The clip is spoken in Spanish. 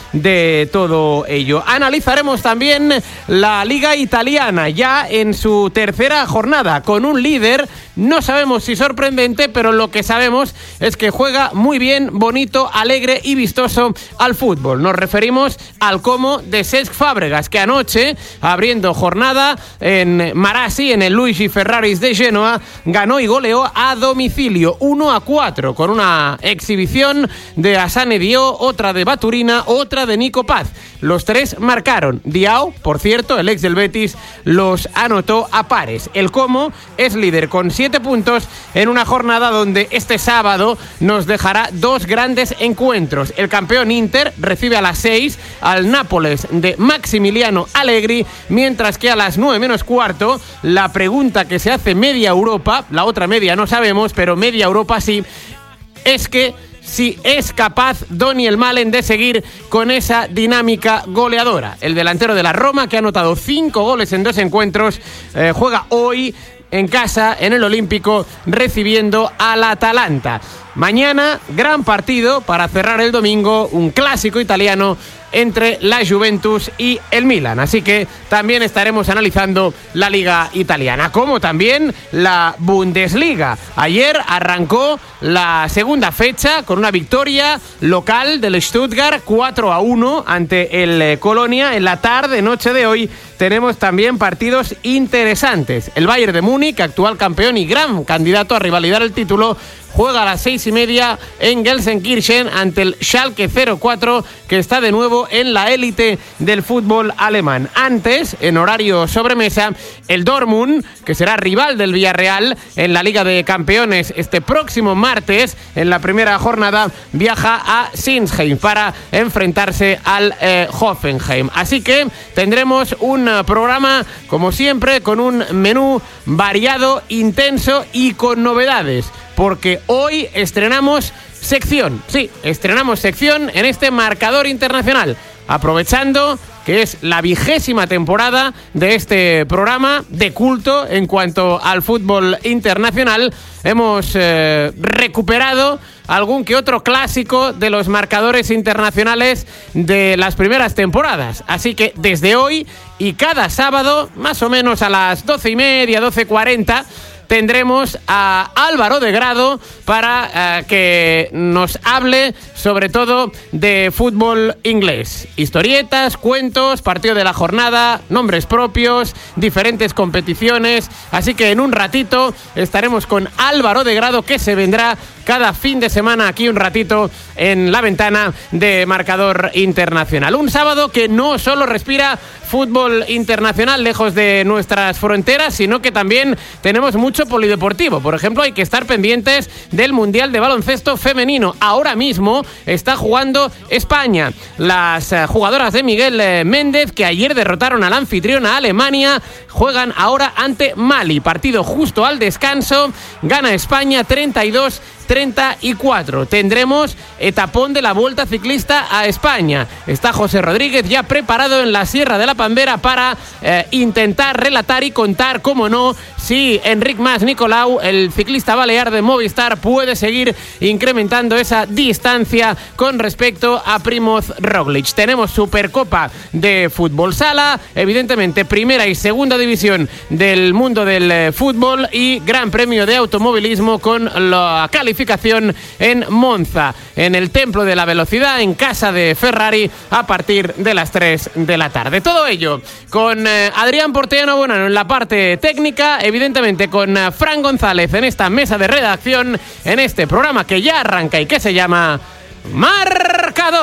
de todo ello. Analizaremos también la Liga Italiana, ya en su tercera jornada, con un líder, no sabemos si sorprendente, pero lo que sabemos es que juega muy bien, bonito, alegre y vistoso al fútbol. Nos referimos al Como de Cesc Fàbregas, que anoche, abriendo jornada en Marassi, en el Luigi Ferraris de Génova, ganó y goleó a domicilio 1-4, con una exhibición de Asane Dio, otra de Baturina, otra de Nico Paz. Los tres marcaron. Diao, por cierto, el ex del Betis, los anotó a pares. El Como es líder con 7 puntos en una jornada donde este sábado nos dejará dos grandes encuentros. El campeón Inter recibe a las 6 al Nápoles de Maximiliano Allegri, mientras que a las 9 menos cuarto, la pregunta que se hace media Europa, la otra media no sabemos, pero media Europa sí, es que si es capaz Daniel Malen de seguir con esa dinámica goleadora. El delantero de la Roma, que ha anotado 5 goles en 2 encuentros, juega hoy en casa, en el Olímpico, recibiendo al Atalanta. Mañana, gran partido para cerrar el domingo, un clásico italiano entre la Juventus y el Milan. Así que también estaremos analizando la Liga Italiana, como también la Bundesliga. Ayer arrancó la segunda fecha con una victoria local del Stuttgart 4-1 ante el Colonia. En la tarde, noche de hoy, tenemos también partidos interesantes. El Bayern de Múnich, actual campeón y gran candidato a revalidar el título, juega a las 6:30 en Gelsenkirchen ante el Schalke 04, que está de nuevo en la élite del fútbol alemán. Antes, en horario sobremesa, el Dortmund, que será rival del Villarreal en la Liga de Campeones este próximo martes, en la primera jornada, viaja a Sinsheim para enfrentarse al Hoffenheim. Así que tendremos un programa, como siempre, con un menú variado, intenso y con novedades, porque hoy estrenamos sección. Sí, estrenamos sección en este marcador internacional, aprovechando que es la 20ª temporada de este programa de culto en cuanto al fútbol internacional. Hemos recuperado algún que otro clásico de los marcadores internacionales de las primeras temporadas. Así que desde hoy y cada sábado, más o menos a las 12:30, 12:40, tendremos a Álvaro de Grado para que nos hable sobre todo de fútbol inglés. Historietas, cuentos, partido de la jornada, nombres propios, diferentes competiciones. Así que en un ratito estaremos con Álvaro de Grado, que se vendrá cada fin de semana aquí un ratito en la ventana de Marcador Internacional. Un sábado que no solo respira fútbol internacional lejos de nuestras fronteras, sino que también tenemos mucho polideportivo. Por ejemplo, hay que estar pendientes del Mundial de Baloncesto Femenino. Ahora mismo está jugando España. Las jugadoras de Miguel Méndez, que ayer derrotaron al anfitrión, a Alemania, juegan ahora ante Mali. Partido justo al descanso. Gana España 32-34. Tendremos etapón de la Vuelta Ciclista a España. Está José Rodríguez ya preparado en la Sierra de la Pambera para intentar relatar y contar, cómo no, si Enric Mas Nicolau, el ciclista balear de Movistar, puede seguir incrementando esa distancia con respecto a Primoz Roglic. Tenemos Supercopa de Fútbol Sala, evidentemente primera y segunda división del mundo del fútbol, y Gran Premio de Automovilismo con la calificación en Monza, en el Templo de la Velocidad, en casa de Ferrari, a partir de las 3 de la tarde. Todo ello con Adrián Portellano Bonano en la parte técnica, evidentemente con Fran González en esta mesa de redacción, en este programa que ya arranca y que se llama Marcador.